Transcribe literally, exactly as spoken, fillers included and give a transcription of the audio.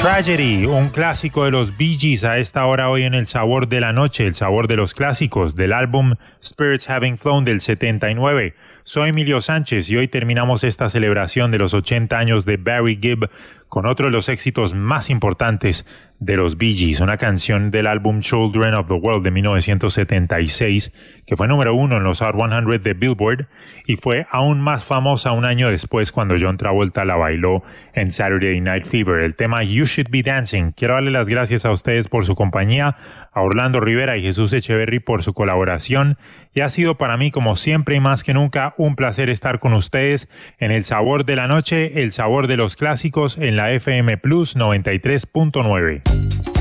Tragedy, un clásico de los Bee Gees a esta hora hoy en el sabor de la noche, el sabor de los clásicos del álbum Spirits Having Flown del setenta y nueve. Soy Emilio Sánchez y hoy terminamos esta celebración de los ochenta años de Barry Gibb con otro de los éxitos más importantes de los Bee Gees, una canción del álbum Children of the World de mil novecientos setenta y seis, que fue número uno en los Hot cien de Billboard y fue aún más famosa un año después cuando John Travolta la bailó en Saturday Night Fever, el tema You Should Be Dancing. Quiero darle las gracias a ustedes por su compañía, a Orlando Rivera y Jesús Echeverry por su colaboración, y ha sido para mí, como siempre y más que nunca, un placer estar con ustedes en el sabor de la noche, el sabor de los clásicos en la F M Plus noventa y tres punto nueve.